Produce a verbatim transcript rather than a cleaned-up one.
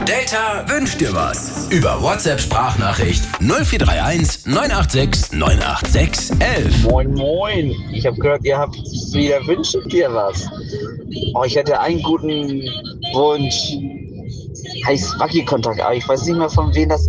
Data wünscht dir was. Über WhatsApp-Sprachnachricht null vier drei eins neun acht sechs neun acht sechs elf. Moin, moin. Ich habe gehört, ihr habt wieder wünscht dir was. Oh, ich hätte einen guten Wunsch. Heißt Wackelkontakt, aber ich weiß nicht mehr, von wem das